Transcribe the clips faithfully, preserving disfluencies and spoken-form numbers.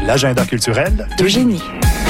l'agenda culturel d'Eugénie.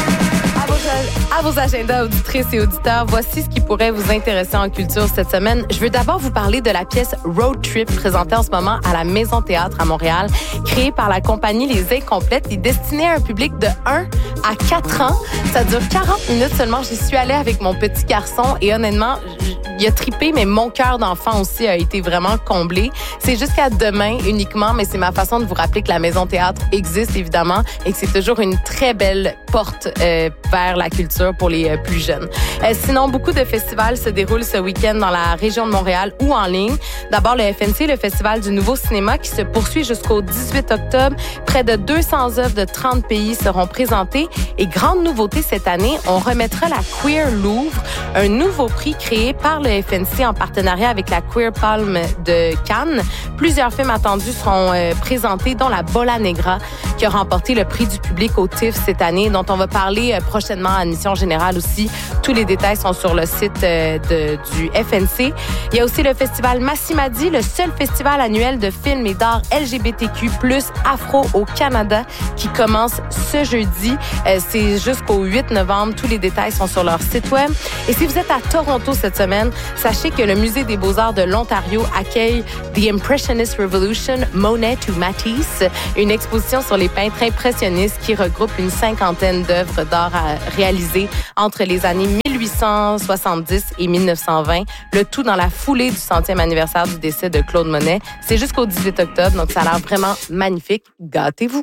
À vos agendas, auditrices et auditeurs, voici ce qui pourrait vous intéresser en culture cette semaine. Je veux d'abord vous parler de la pièce Road Trip, présentée en ce moment à la Maison Théâtre à Montréal, créée par la compagnie Les Incomplètes et destinée à un public de un à quatre ans. Ça dure quarante minutes seulement. J'y suis allée avec mon petit garçon et honnêtement, il a trippé, mais mon cœur d'enfant aussi a été vraiment comblé. C'est jusqu'à demain uniquement, mais c'est ma façon de vous rappeler que la Maison Théâtre existe évidemment et que c'est toujours une très belle porte euh, vers la culture pour les euh, plus jeunes. Euh, sinon, beaucoup de festivals se déroulent ce week-end dans la région de Montréal ou en ligne. D'abord, le F N C, le Festival du Nouveau Cinéma, qui se poursuit jusqu'au dix-huit octobre. Près de deux cents œuvres de trente pays seront présentées. Et grande nouveauté cette année, on remettra la Queer Louvre, un nouveau prix créé par le F N C en partenariat avec la Queer Palme de Cannes. Plusieurs films attendus seront euh, présentés, dont La Bola Negra, qui a remporté le prix du public au T I F F cette année, dont on va parler euh, prochainement à Mission Générale aussi. Tous les détails sont sur le site euh, de, du F N C. Il y a aussi le festival Massimadi, le seul festival annuel de films et d'art L G B T Q plus afro au Canada, qui commence ce jeudi. Euh, c'est jusqu'au huit novembre. Tous les détails sont sur leur site web. Et si vous êtes à Toronto cette semaine, sachez que le Musée des Beaux-Arts de l'Ontario accueille The Impressionist Revolution, Monet to Matisse, une exposition sur les peintres impressionnistes qui regroupe une cinquantaine d'œuvres d'art réalisées entre les années mille huit cent soixante-dix et mille neuf cent vingt, le tout dans la foulée du centième anniversaire du décès de Claude Monet. C'est jusqu'au dix-huit octobre, donc ça a l'air vraiment magnifique. Gâtez-vous!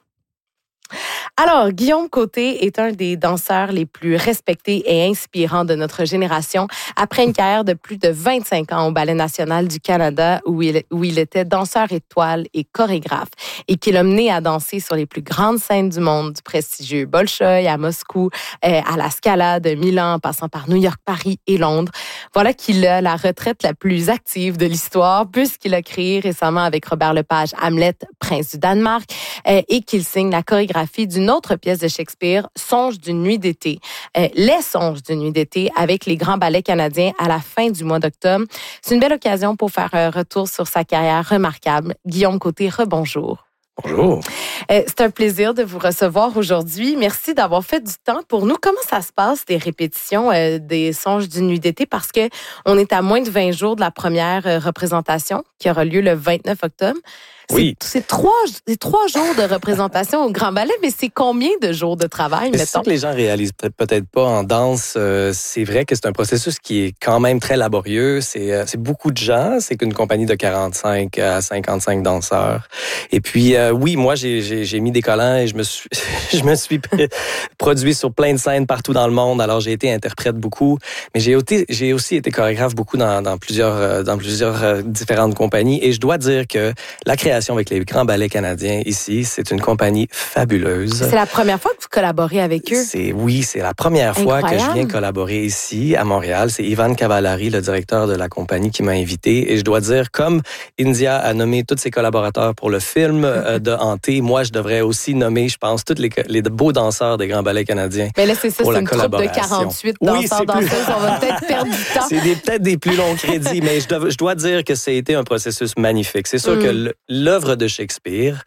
Alors, Guillaume Côté est un des danseurs les plus respectés et inspirants de notre génération. Après une carrière de plus de vingt-cinq ans au Ballet national du Canada, où il, où il était danseur étoile et chorégraphe, et qui l'a mené à danser sur les plus grandes scènes du monde, du prestigieux Bolchoï à Moscou, euh, à la Scala de Milan, en passant par New York, Paris et Londres. Voilà qu'il a la retraite la plus active de l'histoire, puisqu'il a créé récemment avec Robert Lepage Hamlet, Prince du Danemark, euh, et qu'il signe la chorégraphie d'une autre pièce de Shakespeare, Songes d'une nuit d'été. Euh, les Songes d'une nuit d'été avec les grands ballets canadiens à la fin du mois d'octobre. C'est une belle occasion pour faire un retour sur sa carrière remarquable. Guillaume Côté, rebonjour. Bonjour. Euh, c'est un plaisir de vous recevoir aujourd'hui. Merci d'avoir fait du temps pour nous. Comment ça se passe, des répétitions euh, des Songes d'une nuit d'été? Parce que on est à moins de vingt jours de la première euh, représentation qui aura lieu le vingt-neuf octobre. Oui. C'est, c'est, trois, c'est trois jours de représentation au Grand Ballet, mais c'est combien de jours de travail, mais mettons? C'est ça que les gens réalisent peut-être pas en danse. Euh, c'est vrai que c'est un processus qui est quand même très laborieux. C'est, euh, c'est beaucoup de gens. C'est qu'une compagnie de quarante-cinq à cinquante-cinq danseurs. Et puis, euh, oui, moi, j'ai, j'ai, j'ai mis des collants et je me suis, je me suis produit sur plein de scènes partout dans le monde. Alors, j'ai été interprète beaucoup, mais j'ai, été, j'ai aussi été chorégraphe beaucoup dans, dans plusieurs, dans plusieurs euh, différentes compagnies. Et je dois dire que la création avec les grands ballets canadiens ici, c'est une compagnie fabuleuse. C'est la première fois que vous collaborez avec eux? C'est, oui, c'est la première fois Incroyable. que je viens collaborer ici, à Montréal. C'est Ivan Cavallari, le directeur de la compagnie, qui m'a invité. Et je dois dire, comme India a nommé tous ses collaborateurs pour le film euh, de Hanté, moi, je devrais aussi nommer, je pense, tous les, les beaux danseurs des grands ballets canadiens. Mais là, c'est ça, pour c'est la une troupe de quarante-huit danseurs, oui, c'est danseuses. plus... On va peut-être perdre du temps. C'est des, peut-être des plus longs crédits, mais je dois, je dois dire que ça a été un processus magnifique. C'est sûr mm. que l'œuvre de Shakespeare,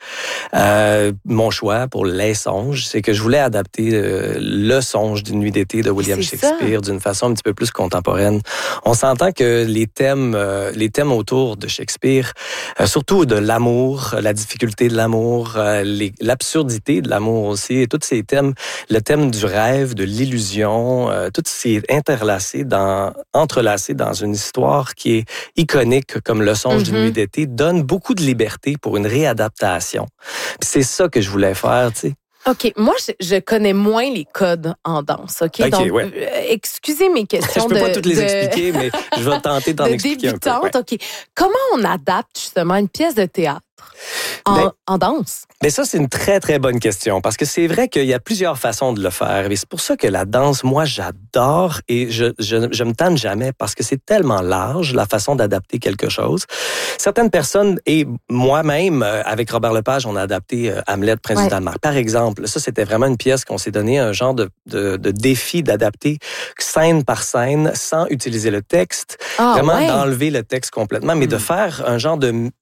euh, mon choix pour Les Songes, c'est que je voulais adapter euh, le Songe d'une nuit d'été de William c'est Shakespeare ça. D'une façon un petit peu plus contemporaine. On s'entend que les thèmes, euh, les thèmes autour de Shakespeare, euh, surtout de l'amour, la difficulté de l'amour, euh, les, l'absurdité de l'amour aussi, et tous ces thèmes, le thème du rêve, de l'illusion, euh, tout c'est interlacé dans, entrelacé dans une histoire qui est iconique comme le Songe mm-hmm. d'une nuit d'été, donne beaucoup de liberté pour une réadaptation. Puis c'est ça que je voulais faire, tu sais. OK. Moi, je, je connais moins les codes en danse. OK. okay Donc, ouais. euh, excusez mes questions. Je peux de, pas toutes les de, expliquer, mais je vais tenter d'en de expliquer un peu. Ouais. OK. Comment on adapte justement une pièce de théâtre en, ben, en danse? Mais ça, c'est une très, très bonne question parce que c'est vrai qu'il y a plusieurs façons de le faire. Et c'est pour ça que la danse, moi, j'adore et je, je, je me tanne jamais parce que c'est tellement large, la façon d'adapter quelque chose. Certaines personnes, et moi-même, avec Robert Lepage, on a adapté Hamlet, Prince ouais. du Danemark. Par exemple, ça, c'était vraiment une pièce qu'on s'est donné un genre de, de, de défi d'adapter scène par scène sans utiliser le texte. Ah, vraiment ouais. d'enlever le texte complètement, mais mmh. de faire un genre de,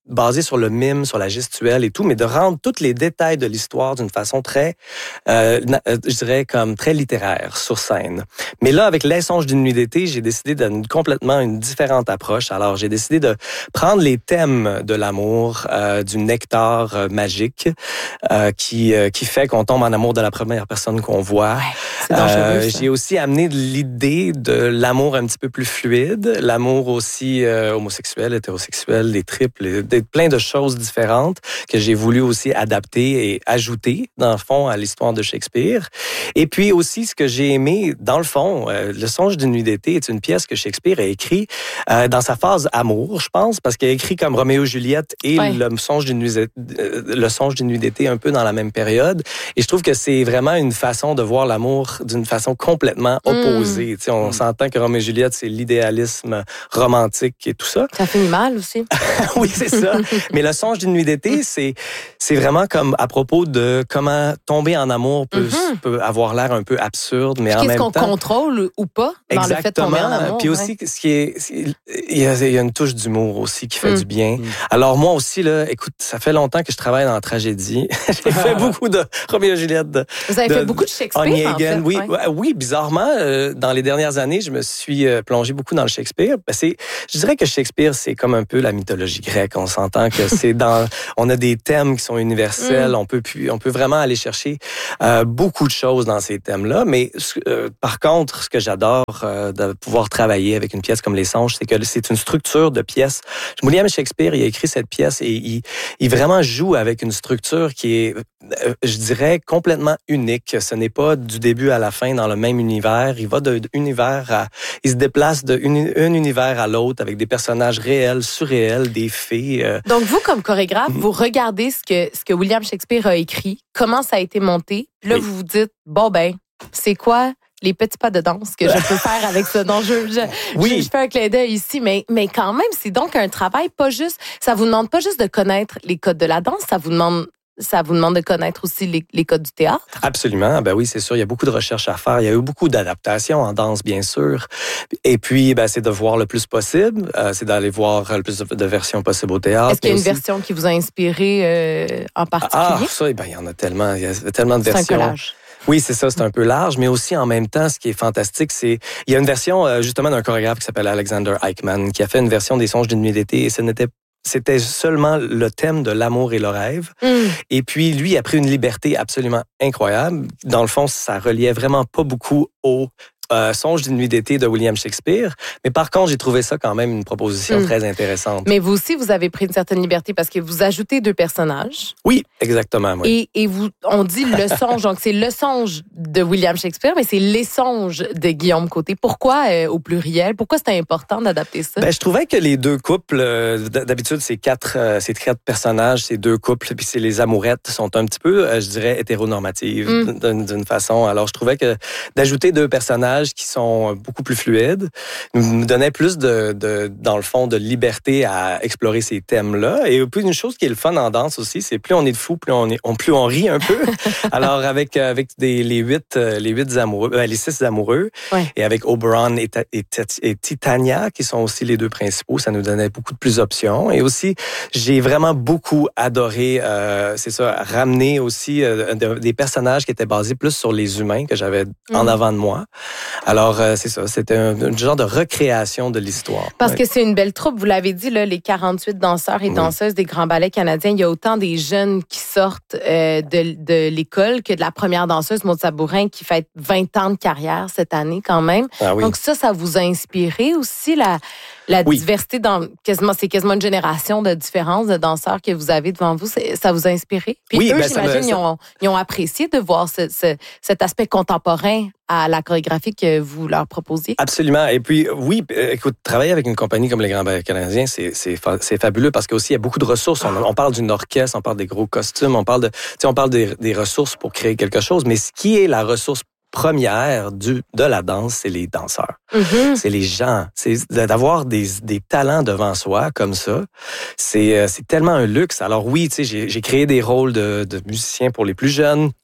basé sur le mime, sur la gestuelle et tout, mais de rendre tous les détails de l'histoire d'une façon très, euh, je dirais, comme très littéraire sur scène. Mais là, avec Les Songes d'une nuit d'été, j'ai décidé d'une complètement une différente approche. Alors, j'ai décidé de prendre les thèmes de l'amour, euh, du nectar euh, magique, euh, qui euh, qui fait qu'on tombe en amour de la première personne qu'on voit. Ouais, c'est dangereux, euh, ça. J'ai aussi amené l'idée de l'amour un petit peu plus fluide, l'amour aussi euh, homosexuel, hétérosexuel, les triples, des, plein de choses différentes que j'ai voulu aussi adapter et ajouter, dans le fond, à l'histoire de Shakespeare. Et puis aussi, ce que j'ai aimé, dans le fond, euh, Le Songe d'une nuit d'été est une pièce que Shakespeare a écrite euh, dans sa phase amour, je pense, parce qu'il a écrit comme Roméo et Juliette et ouais. Le Songe d'une nuit, euh, Le Songe d'une nuit d'été un peu dans la même période. Et je trouve que c'est vraiment une façon de voir l'amour d'une façon complètement opposée. Mm. Tu sais, on mm. s'entend que Roméo et Juliette, c'est l'idéalisme romantique et tout ça. Ça finit mal aussi. Oui, c'est ça. Mais Le Songe d'une nuit d'été, c'est c'est vraiment comme à propos de comment tomber en amour peut, mm-hmm. peut avoir l'air un peu absurde, mais puis en même temps... Qu'est-ce qu'on contrôle ou pas dans Exactement. Le fait de tomber en amour? Puis aussi, ouais. ce qui est, il y, a, il y a une touche d'humour aussi qui fait mm. du bien. Mm. Alors moi aussi, là, écoute, ça fait longtemps que je travaille dans la tragédie. J'ai fait beaucoup de Roméo et Juliette. De, Vous avez de, fait beaucoup de Shakespeare, en fait. Oui, ouais. oui, bizarrement, euh, dans les dernières années, je me suis euh, plongé beaucoup dans le Shakespeare. Ben, c'est, je dirais que Shakespeare, c'est comme un peu la mythologie grecque. On s'entend que c'est dans, on a des thèmes qui sont universels. Mm. On peut, on peut vraiment aller chercher euh, beaucoup de choses dans ces thèmes-là. Mais euh, par contre, ce que j'adore euh, de pouvoir travailler avec une pièce comme Les Songes, c'est que c'est une structure de pièce. William Shakespeare, il a écrit cette pièce et il, il vraiment joue avec une structure qui est, euh, je dirais, complètement unique. Ce n'est pas du début à la fin dans le même univers. Il va d'un univers à... Il se déplace d'un un univers à l'autre avec des personnages réels, surréels, des fées. Euh... Donc, vous, comme chorégraphe, vous regardez ce que, ce que William Shakespeare a écrit, comment ça a été monté. Puis là, oui. vous vous dites, bon, ben, c'est quoi les petits pas de danse que je peux faire avec ça? Donc, je, je, oui. je, je fais un clin d'œil ici, mais, mais quand même, c'est donc un travail pas juste... Ça vous demande pas juste de connaître les codes de la danse, ça vous demande... Ça vous demande de connaître aussi les, les codes du théâtre? Absolument. Ben oui, c'est sûr. Il y a beaucoup de recherches à faire. Il y a eu beaucoup d'adaptations en danse, bien sûr. Et puis, ben, c'est de voir le plus possible. Euh, c'est d'aller voir le plus de, de versions possibles au théâtre. Est-ce qu'il y a une aussi... version qui vous a inspiré euh, en particulier? Ah, ça, ben, il y en a tellement. Il y a tellement de c'est versions. C'est un collage. Oui, c'est ça, c'est un peu large, mais aussi en même temps, ce qui est fantastique, c'est il y a une version justement d'un chorégraphe qui s'appelle Alexander Eichmann qui a fait une version des Songes d'une nuit d'été et ce n'était C'était seulement le thème de l'amour et le rêve. Mm. Et puis, lui a pris une liberté absolument incroyable. Dans le fond, ça reliait vraiment pas beaucoup au euh, Songe d'une nuit d'été de William Shakespeare. Mais par contre, j'ai trouvé ça quand même une proposition mm. très intéressante. Mais vous aussi, vous avez pris une certaine liberté parce que vous ajoutez deux personnages. Oui, exactement. Oui. Et, et vous, on dit le songe. Donc, c'est le songe de William Shakespeare, mais c'est les songes de Guillaume Côté. Pourquoi euh, au pluriel? Pourquoi c'était important d'adapter ça? Ben, je trouvais que les deux couples, euh, d'habitude, c'est quatre, euh, c'est quatre personnages, c'est deux couples, puis c'est les amourettes sont un petit peu, euh, je dirais, hétéronormatives mm. d'une, d'une façon. Alors, je trouvais que d'ajouter deux personnages qui sont beaucoup plus fluides me donnait plus de, de, dans le fond, de liberté à explorer ces thèmes-là. Et puis, une chose qui est le fun en danse aussi, c'est plus on est de fou, plus on est, on, plus on rit un peu. Alors, avec, avec des, les huit, les huit amoureux, euh, les six amoureux, ouais. et avec Oberon et, et, et Titania, qui sont aussi les deux principaux, ça nous donnait beaucoup de plus options. Et aussi, j'ai vraiment beaucoup adoré, euh, c'est ça, ramener aussi euh, des personnages qui étaient basés plus sur les humains que j'avais mmh. en avant de moi. Alors, euh, c'est ça, c'était un, un genre de recréation de l'histoire. Parce ouais. que c'est une belle troupe, vous l'avez dit, là, les quarante-huit danseurs et danseuses oui. des grands ballets canadiens, il y a autant des jeunes qui sortent euh, de, de l'école que de la première danseuse, Maud Sabourin, qui fait vingt ans de carrière cette année quand même. Ah oui. Donc ça, ça vous a inspiré aussi, la, la oui. diversité, dans quasiment, c'est quasiment une génération de différences de danseurs que vous avez devant vous. C'est, ça vous a inspiré? Puis oui, eux, ben, j'imagine, me, ça... ils, ont, ils ont apprécié de voir ce, ce, cet aspect contemporain à la chorégraphie que vous leur proposiez? Absolument. Et puis, oui, écoute, travailler avec une compagnie comme les Grands Ballets Canadiens, c'est, c'est, c'est fabuleux parce qu'aussi, il y a beaucoup de ressources. On, on parle d'une orchestre, on parle des gros costumes, on parle de, tu sais, on parle des, des ressources pour créer quelque chose. Mais ce qui est la ressource première du, de la danse, c'est les danseurs. Mm-hmm. C'est les gens. C'est d'avoir des, des talents devant soi comme ça. C'est, c'est tellement un luxe. Alors oui, tu sais, j'ai, j'ai créé des rôles de, de musiciens pour les plus jeunes.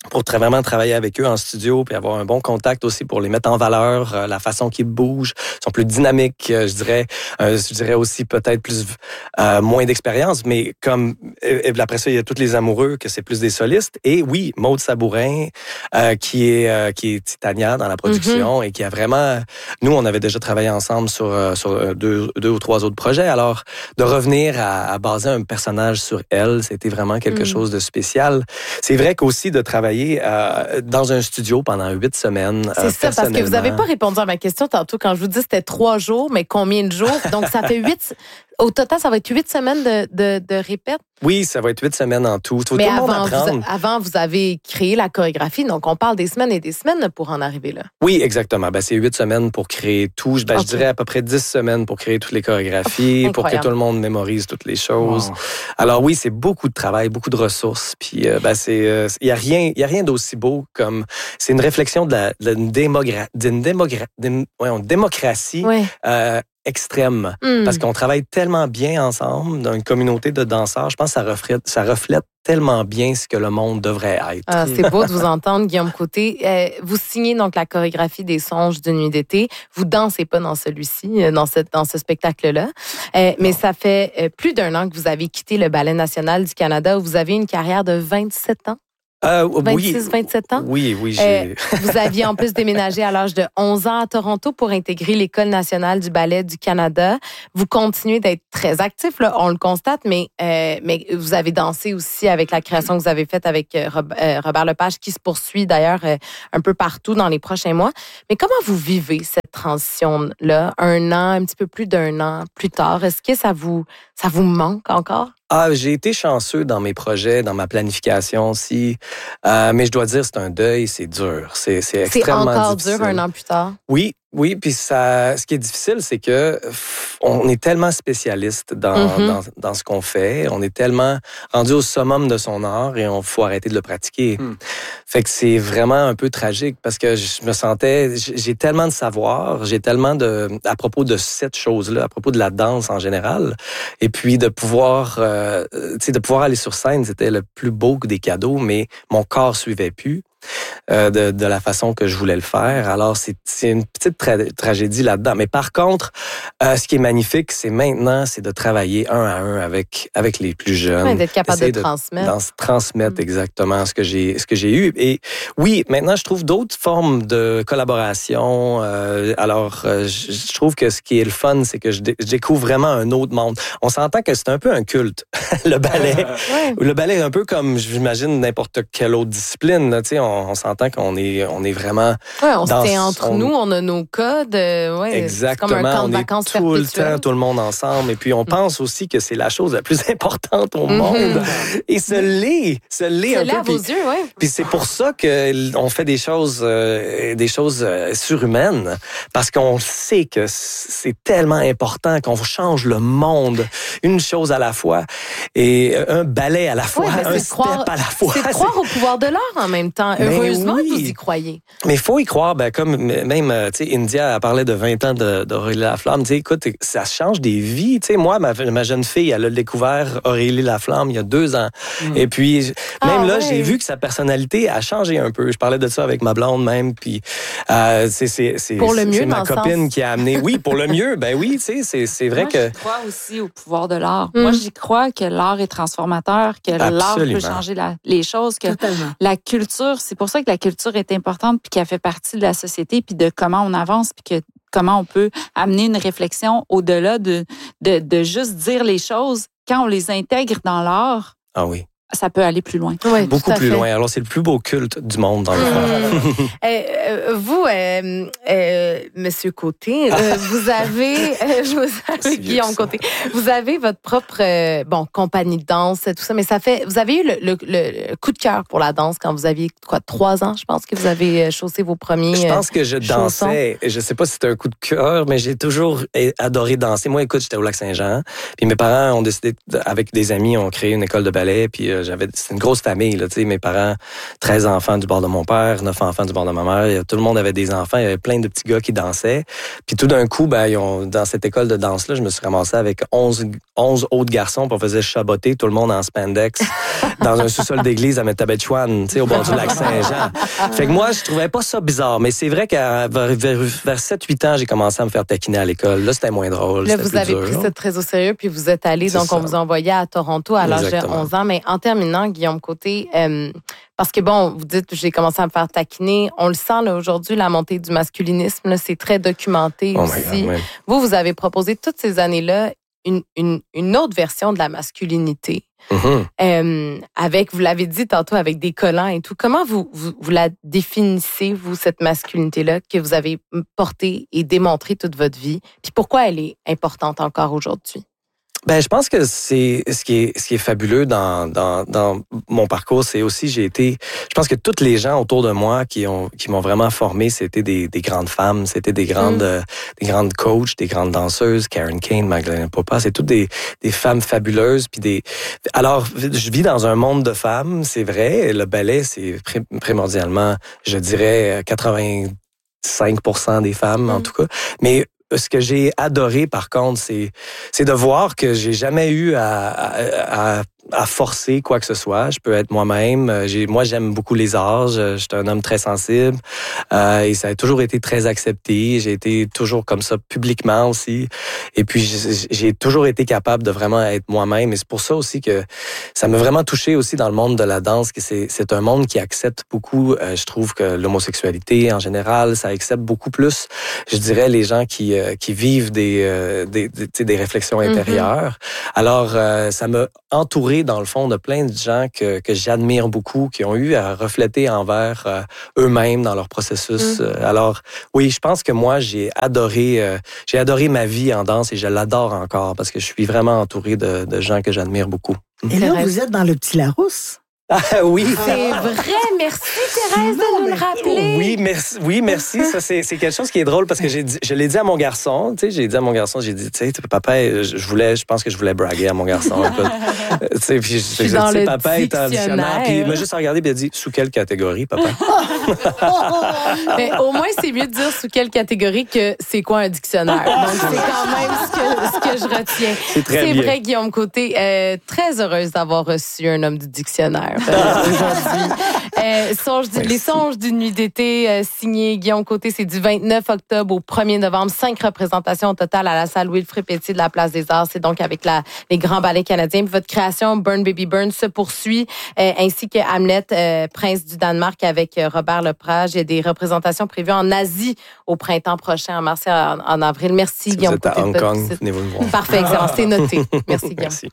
pour tra- vraiment travailler avec eux en studio, puis avoir un bon contact aussi pour les mettre en valeur, euh, la façon qu'ils bougent, ils sont plus dynamiques, euh, je dirais, euh, je dirais aussi peut-être plus euh, moins d'expérience, mais comme euh, après ça il y a tous les amoureux que c'est plus des solistes, et oui, Maude Sabourin euh, qui est euh, qui est Titania dans la production mm-hmm. et qui a vraiment, nous on avait déjà travaillé ensemble sur euh, sur deux deux ou trois autres projets, alors de revenir à, à baser un personnage sur elle, c'était vraiment quelque mm. chose de spécial. C'est vrai qu'aussi de travailler euh, dans un studio pendant huit semaines. C'est euh, ça, parce que vous n'avez pas répondu à ma question tantôt quand je vous dis c'était trois jours, mais combien de jours? Donc, ça fait huit... Au total, ça va être huit semaines de, de, de répète? Oui, ça va être huit semaines en tout. Faut mais tout le monde avant, apprendre. Vous, avant, vous avez créé la chorégraphie, donc on parle des semaines et des semaines pour en arriver là. Oui, exactement. Ben, c'est huit semaines pour créer tout. Ben, okay. Je dirais à peu près dix semaines pour créer toutes les chorégraphies, oh, pour que tout le monde mémorise toutes les choses. Wow. Alors oui, c'est beaucoup de travail, beaucoup de ressources. Puis euh, ben, c'est, il euh, y a rien, il y a rien d'aussi beau comme, c'est une réflexion de la, d'une démogra, d'une démogra, d'une, ouais, une démocratie. Oui. Euh, extrême, mm. parce qu'on travaille tellement bien ensemble dans une communauté de danseurs. Je pense que ça reflète, ça reflète tellement bien ce que le monde devrait être. Ah, c'est beau de vous entendre, Guillaume Côté. Euh, vous signez donc la chorégraphie des Songes d'une nuit d'été. Vous dansez pas dans celui-ci, dans, cette, dans ce spectacle-là. Euh, mais ça fait euh, plus d'un an que vous avez quitté le Ballet national du Canada où vous avez une carrière de vingt-sept ans. Euh, vingt-six, oui. vingt-sept ans? Oui, oui. J'ai... Euh, vous aviez en plus déménagé à l'âge de onze ans à Toronto pour intégrer l'École nationale du ballet du Canada. Vous continuez d'être très actif, là, on le constate, mais, euh, mais vous avez dansé aussi avec la création que vous avez faite avec euh, Robert Lepage, qui se poursuit d'ailleurs euh, un peu partout dans les prochains mois. Mais comment vous vivez cette transition-là, un an, un petit peu plus d'un an plus tard? Est-ce que ça vous, ça vous manque encore? Ah, j'ai été chanceux dans mes projets, dans ma planification aussi. Euh, mais je dois dire, c'est un deuil, c'est dur. C'est, c'est extrêmement difficile. C'est encore difficile. dur un an plus tard? Oui, oui. Puis ça, ce qui est difficile, c'est que on est tellement spécialiste dans, mm-hmm. dans, dans ce qu'on fait. On est tellement rendu au summum de son art et on faut arrêter de le pratiquer. Mm. Fait que c'est vraiment un peu tragique parce que je me sentais, j'ai tellement de savoir, j'ai tellement de, à propos de cette chose-là, à propos de la danse en général. Et puis de pouvoir, euh, tu sais, de pouvoir aller sur scène, c'était le plus beau des cadeaux, mais mon corps suivait plus. Euh, de, de la façon que je voulais le faire. Alors, c'est, c'est une petite tra- tragédie là-dedans. Mais par contre, euh, ce qui est magnifique, c'est maintenant, c'est de travailler un à un avec, avec les plus jeunes. Ouais, d'être capable de, de transmettre. De transmettre mmh. exactement ce que j'ai, ce que j'ai eu. Et oui, maintenant, je trouve d'autres formes de collaboration. Euh, alors, euh, je, je trouve que ce qui est le fun, c'est que je, dé- je découvre vraiment un autre monde. On s'entend que c'est un peu un culte, le ballet. Ouais. Le ballet est un peu comme, j'imagine, n'importe quelle autre discipline. Tu sais, on, on s'entend qu'on est, on est vraiment. Oui, on se tient entre on... nous, on a nos codes. Euh, ouais, exactement. C'est comme un camp de on vacances est tout perpétuel. le temps, tout le monde ensemble. Et puis, on mm. pense aussi que c'est la chose la plus importante au mm-hmm. monde. Et ce l'est, ce l'est un peu. À vos puis, yeux, oui. Puis c'est pour ça qu'on fait des choses, euh, des choses euh, surhumaines, parce qu'on sait que c'est tellement important qu'on change le monde, une chose à la fois, et un ballet à la fois, ouais, un step croire, à la fois. C'est de croire c'est... au pouvoir de l'art en même temps. Mais heureusement oui. que vous y croyez. Mais il faut y croire, ben, comme même, tu sais, India a parlé de vingt ans de, d'Aurélie Laflamme. Tu sais, écoute, ça change des vies. Tu sais, moi, ma, ma jeune fille, elle a découvert Aurélie Laflamme il y a deux ans. Mm. Et puis, même ah, là, ouais. j'ai vu que sa personnalité a changé un peu. Je parlais de ça avec ma blonde même. Puis, euh, c'est, c'est, c'est, pour le mieux, c'est ma dans copine sens... qui a amené. Oui, pour le mieux. Ben oui, tu sais, c'est, c'est vrai moi, que. Je crois aussi au pouvoir de l'art. Mm. Moi, j'y crois que l'art est transformateur, que Absolument. l'art peut changer la, les choses, que Totalement. La culture, c'est pour ça que la culture est importante puis qu'elle fait partie de la société puis de comment on avance puis que comment on peut amener une réflexion au-delà de, de, de juste dire les choses. Quand on les intègre dans l'art, ah oui. ça peut aller plus loin. Oui, beaucoup plus loin. Alors, c'est le plus beau culte du monde, dans le fond. Mmh. euh, vous, euh, euh, Monsieur Côté, euh, vous avez, euh, vous avez Guillaume Côté, vous avez votre propre euh, bon compagnie de danse, tout ça, mais ça fait, vous avez eu le, le, le coup de cœur pour la danse quand vous aviez quoi, trois ans, je pense que vous avez chaussé vos premiers. Je pense que je chaussons. dansais. Je sais pas si c'était un coup de cœur, mais j'ai toujours adoré danser. Moi, écoute, j'étais au Lac-Saint-Jean, puis mes parents ont décidé, avec des amis, ont créé une école de ballet, puis j'avais, c'est une grosse famille, là, tu sais, mes parents, treize enfants du bord de mon père, neuf enfants du bord de ma mère. Tout le monde avait des enfants. Il y avait plein de petits gars qui dansaient. Puis tout d'un coup, ben, ils ont, dans cette école de danse-là, je me suis ramassé avec onze, onze autres garçons, puis on faisait chaboter tout le monde en spandex dans un sous-sol d'église à Métabetchouane, tu sais, au bord du lac Saint-Jean. Fait que moi, je trouvais pas ça bizarre, mais c'est vrai qu'à vers, vers, vers sept huit ans, j'ai commencé à me faire taquiner à l'école. Là, c'était moins drôle. Là, vous avez dur, pris ça très au sérieux, puis vous êtes allé, donc ça. On vous a envoyé à Toronto à l'âge de onze ans. Mais en terminant, Guillaume Côté, euh, parce que bon, vous dites, j'ai commencé à me faire taquiner. On le sent là aujourd'hui, la montée du masculinisme, là, c'est très documenté oh aussi. God, ouais. Vous, vous avez proposé toutes ces années-là une, une, une autre version de la masculinité. Mm-hmm. Euh, avec, vous l'avez dit tantôt, avec des collants et tout. Comment vous, vous, vous la définissez, vous, cette masculinité-là que vous avez portée et démontrée toute votre vie? Puis pourquoi elle est importante encore aujourd'hui? Ben, je pense que c'est ce qui est ce qui est fabuleux dans dans dans mon parcours, c'est aussi j'ai été je pense que toutes les gens autour de moi qui ont qui m'ont vraiment formé, c'était des des grandes femmes, c'était des grandes mm. euh, des grandes coachs, des grandes danseuses, Karen Kane, Magdalena Popa, c'est toutes des des femmes fabuleuses puis des alors je vis dans un monde de femmes, c'est vrai, le ballet c'est prim- primordialement, je dirais quatre-vingt-cinq pour cent des femmes mm. en tout cas, mais ce que j'ai adoré, par contre, c'est c'est de voir que j'ai jamais eu à, à, à, à forcer quoi que ce soit. Je peux être moi-même. J'ai, moi, j'aime beaucoup les arts. Je, je suis un homme très sensible euh, et ça a toujours été très accepté. J'ai été toujours comme ça publiquement aussi. Et puis, j'ai, j'ai toujours été capable de vraiment être moi-même. Et c'est pour ça aussi que ça m'a vraiment touché aussi dans le monde de la danse. Que c'est, c'est un monde qui accepte beaucoup. Euh, je trouve que l'homosexualité, en général, ça accepte beaucoup plus, je dirais, les gens qui qui vivent des euh, des, des, des réflexions intérieures. Mm-hmm. Alors, euh, ça m'a entouré, dans le fond, de plein de gens que, que j'admire beaucoup, qui ont eu à refléter envers euh, eux-mêmes dans leur processus. Mm-hmm. Alors, oui, je pense que moi, j'ai adoré euh, j'ai adoré ma vie en danse et je l'adore encore parce que je suis vraiment entouré de, de gens que j'admire beaucoup. Et là, vous êtes dans le Petit Larousse. Ah oui. C'est vrai, merci Thérèse de nous le rappeler. Oui, merci. Oui, merci. Ça c'est c'est quelque chose qui est drôle parce que j'ai dit, je l'ai dit à mon garçon, tu sais, j'ai dit à mon garçon, j'ai dit, tu sais, papa, je voulais, je pense que je voulais braguer à mon garçon. Tu sais, puis je dis, papa est en dictionnaire, puis il m'a juste regardé puis il a dit, sous quelle catégorie, papa? Mais au moins c'est mieux de dire sous quelle catégorie que c'est quoi un dictionnaire. Donc c'est quand même ce que ce que je retiens. C'est très c'est bien. vrai, Guillaume Côté, euh, très heureuse d'avoir reçu un homme du dictionnaire. Euh, aujourd'hui. Euh, songe du, les songes d'une nuit d'été, euh, signé Guillaume Côté, c'est du vingt-neuf octobre au premier novembre. Cinq représentations au total à la salle Wilfrid Pétier de la Place des Arts. C'est donc avec la, les grands ballets canadiens. Puis votre création, Burn Baby Burn, se poursuit, euh, ainsi que Hamlet, euh, Prince du Danemark, avec euh, Robert Lepage. Il y a des représentations prévues en Asie au printemps prochain, en mars et en, en avril. Merci, si Guillaume Côté. Vous êtes à Hong Kong, venez-vous me voir. Parfait, excellent. C'est noté. Merci, Guillaume. Merci.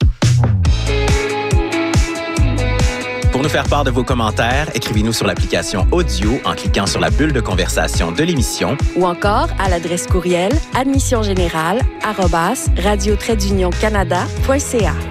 Pour nous faire part de vos commentaires, écrivez-nous sur l'application Audio en cliquant sur la bulle de conversation de l'émission ou encore à l'adresse courriel admissiongénérale arobase radio trait d'union canada point c a.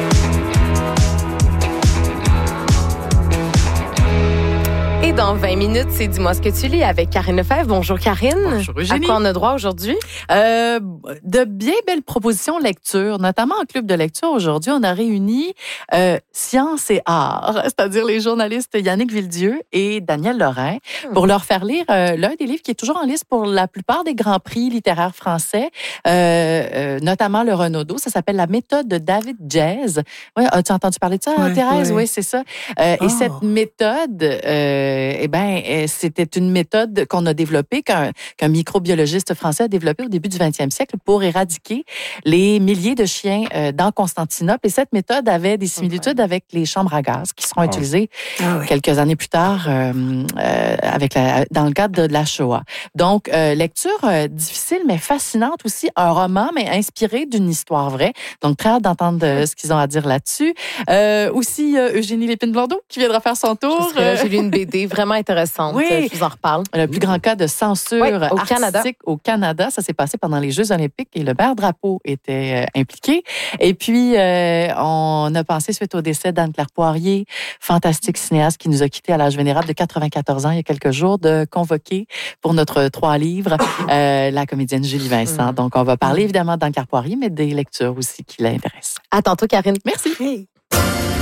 Et dans vingt minutes, c'est Dis-moi ce que tu lis avec Karine Lefebvre. Bonjour Karine. Bonjour Eugénie. À quoi on a droit aujourd'hui? Euh, de bien belles propositions lecture, notamment en club de lecture. Aujourd'hui, on a réuni euh, Science et Art, c'est-à-dire les journalistes Yannick Villedieu et Daniel Lorrain, hmm. pour leur faire lire euh, l'un des livres qui est toujours en liste pour la plupart des grands prix littéraires français, euh, euh, notamment le Renaudot. Ça s'appelle La méthode de David Jazz. Ouais, as-tu entendu parler de ça, ouais, Thérèse? Oui, ouais, c'est ça. Euh, oh. Et cette méthode... Euh, Eh bien, c'était une méthode qu'on a développée, qu'un, qu'un microbiologiste français a développée au début du vingtième siècle pour éradiquer les milliers de chiens dans Constantinople. Et cette méthode avait des similitudes avec les chambres à gaz qui seront oh. utilisées ah, oui. quelques années plus tard euh, euh, avec la, dans le cadre de la Shoah. Donc, euh, lecture euh, difficile mais fascinante aussi, un roman mais inspiré d'une histoire vraie. Donc, très hâte d'entendre euh, ce qu'ils ont à dire là-dessus. Euh, aussi, euh, Eugénie Lépine-Blondeau qui viendra faire son tour. Là, j'ai lu une B D vraiment intéressante. Oui. Je vous en reparle. Le plus grand cas de censure oui, au artistique Canada. au Canada. Ça s'est passé pendant les Jeux olympiques et le maire Drapeau était euh, impliqué. Et puis, euh, on a pensé suite au décès d'Anne-Claire Poirier, fantastique cinéaste qui nous a quittés à l'âge vénérable de quatre-vingt-quatorze ans il y a quelques jours, de convoquer pour notre trois livres euh, la comédienne Julie Vincent. Donc, on va parler évidemment d'Anne-Claire Poirier, mais des lectures aussi qui l'intéressent. À tantôt, Karine. Merci. Hey.